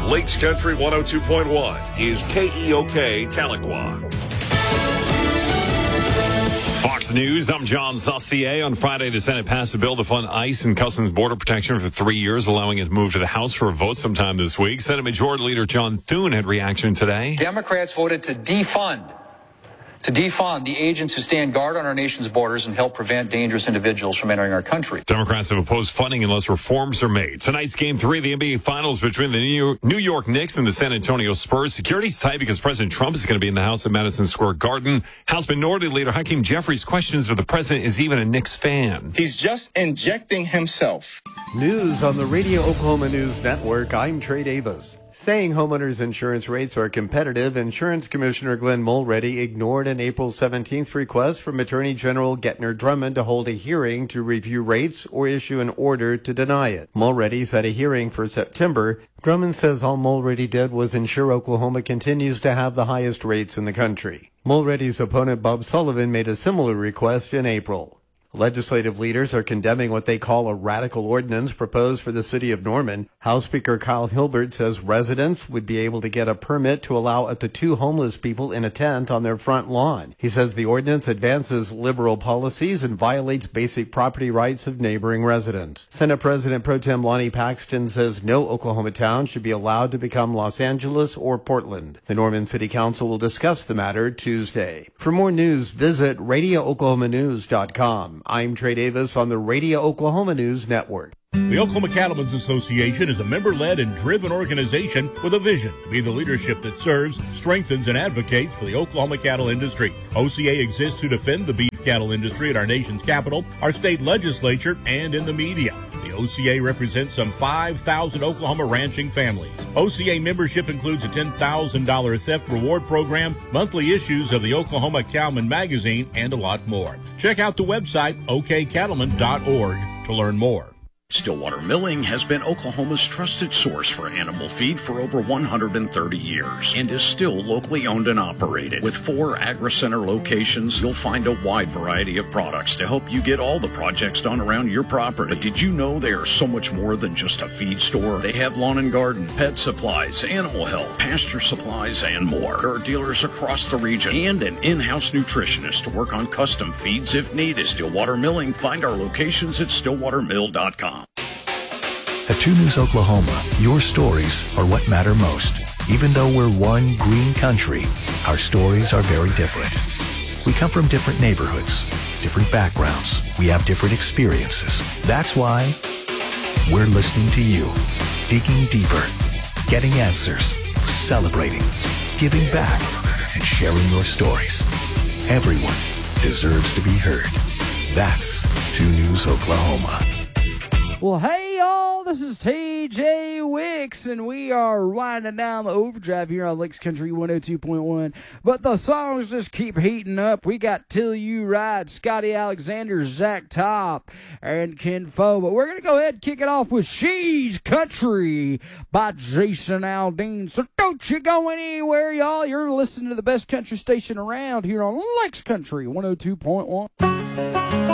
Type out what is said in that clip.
Lakes Country 102.1 is KEOK Tahlequah. Fox News, I'm John Saucier. On Friday, the Senate passed a bill to fund ICE and Customs Border Protection for 3 years, allowing it to move to the House for a vote sometime this week. Senate Majority Leader John Thune had reaction today. Democrats voted to defund the agents who stand guard on our nation's borders and help prevent dangerous individuals from entering our country. Democrats have opposed funding unless reforms are made. Tonight's Game 3 of the NBA Finals between the New York Knicks and the San Antonio Spurs. Security's tight because President Trump is going to be in the House at Madison Square Garden. House Minority Leader Hakeem Jeffries questions if the president is even a Knicks fan. He's just injecting himself. News on the Radio Oklahoma News Network. I'm Trey Davis. Saying homeowners insurance rates are competitive, Insurance Commissioner Glenn Mulready ignored an April 17th request from Attorney General Gettner Drummond to hold a hearing to review rates or issue an order to deny it. Mulready set a hearing for September. Drummond says all Mulready did was ensure Oklahoma continues to have the highest rates in the country. Mulready's opponent Bob Sullivan made a similar request in April. Legislative leaders are condemning what they call a radical ordinance proposed for the city of Norman. House Speaker Kyle Hilbert says residents would be able to get a permit to allow up to 2 homeless people in a tent on their front lawn. He says the ordinance advances liberal policies and violates basic property rights of neighboring residents. Senate President Pro Tem Lonnie Paxton says no Oklahoma town should be allowed to become Los Angeles or Portland. The Norman City Council will discuss the matter Tuesday. For more news, visit RadioOklahomaNews.com. I'm Trey Davis on the Radio Oklahoma News Network. The Oklahoma Cattlemen's Association is a member-led and driven organization with a vision to be the leadership that serves, strengthens, and advocates for the Oklahoma cattle industry. OCA exists to defend the beef cattle industry at our nation's capital, our state legislature, and in the media. The OCA represents some 5,000 Oklahoma ranching families. OCA membership includes a $10,000 theft reward program, monthly issues of the Oklahoma Cowman magazine, and a lot more. Check out the website okcattleman.org to learn more. Stillwater Milling has been Oklahoma's trusted source for animal feed for over 130 years and is still locally owned and operated. With 4 AgriCenter locations, you'll find a wide variety of products to help you get all the projects done around your property. But did you know they are so much more than just a feed store? They have lawn and garden, pet supplies, animal health, pasture supplies, and more. There are dealers across the region and an in-house nutritionist to work on custom feeds if needed. Stillwater Milling. Find our locations at stillwatermill.com. At 2 News Oklahoma, your stories are what matter most. Even though we're one green country, our stories are very different. We come from different neighborhoods, different backgrounds. We have different experiences. That's why we're listening to you, digging deeper, getting answers, celebrating, giving back, and sharing your stories. Everyone deserves to be heard. That's 2 News Oklahoma. Well, hey, y'all, this is TJ Wicks, and we are winding down the overdrive here on Lakes Country 102.1. But the songs just keep heating up. We got Till You Ride, Scotty Alexander, Zach Top, and Ken Fo. But we're going to go ahead and kick it off with She's Country by Jason Aldean. So don't you go anywhere, y'all. You're listening to the best country station around here on Lakes Country 102.1.